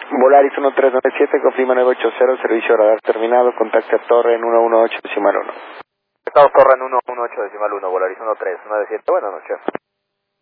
Volaris 1397, confirma 980, servicio radar terminado, contacte a torre en 118 decimal 1. Estamos Torre en 118 decimal 1, Volaris 1397, buenas noches.